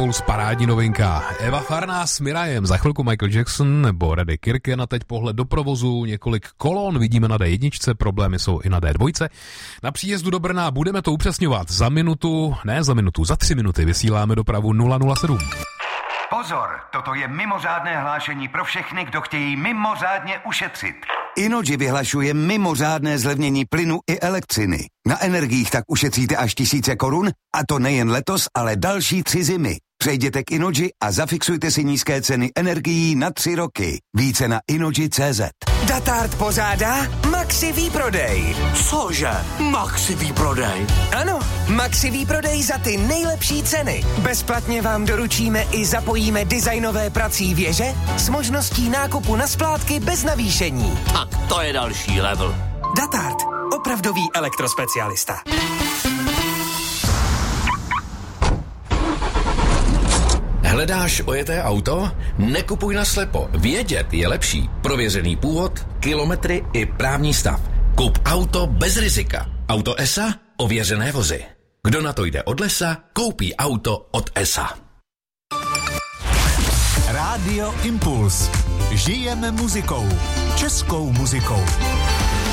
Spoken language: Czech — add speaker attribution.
Speaker 1: Impuls, parádní novinka. Eva Farná s Mirajem, za chvilku Michael Jackson nebo Reddy Kirken a teď pohled do provozu, několik kolon vidíme na D1, problémy jsou i na D2. Na příjezdu do Brna budeme to upřesňovat za 3 minuty vysíláme dopravu 007.
Speaker 2: Pozor, toto je mimořádné hlášení pro všechny, kdo chtějí mimořádně ušetřit. Innogy vyhlašuje mimořádné zlevnění plynu i elektřiny. Na energiích tak ušetříte až 1000 korun, a to nejen letos, ale další 3 zimy. Přejděte k Innogy a zafixujte si nízké ceny energií na 3 roky. Více na innogy.cz.
Speaker 3: Datart pořádá Maxi výprodej.
Speaker 4: Cože? Maxi výprodej?
Speaker 3: Ano, Maxi výprodej za ty nejlepší ceny. Bezplatně vám doručíme i zapojíme designové prací věže s možností nákupu na splátky bez navýšení.
Speaker 4: Tak to je další level.
Speaker 3: Datart, opravdový elektrospecialista.
Speaker 5: Hledáš ojeté auto? Nekupuj naslepo. Vědět je lepší. Prověřený původ, kilometry i právní stav. Kup auto bez rizika. Auto ESA? Ověřené vozy. Kdo na to jde od lesa, koupí auto od ESA.
Speaker 6: Rádio Impuls. Žijeme muzikou. Českou muzikou.